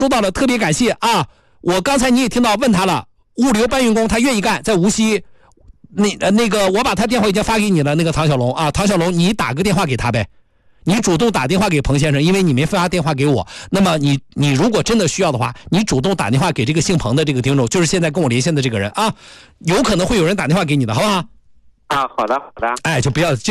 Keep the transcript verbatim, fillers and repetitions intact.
收到了，特别感谢啊！我刚才你也听到问他了，物流搬运工他愿意干，在无锡。那呃那个我把他电话已经发给你了，那个唐小龙啊，唐小龙你打个电话给他呗，你主动打电话给彭先生，因为你没发电话给我。那么你你如果真的需要的话，你主动打电话给这个姓彭的这个听众，就是现在跟我连线的这个人啊，有可能会有人打电话给你的，好不好？ 啊，好的好的。 哎，就不要。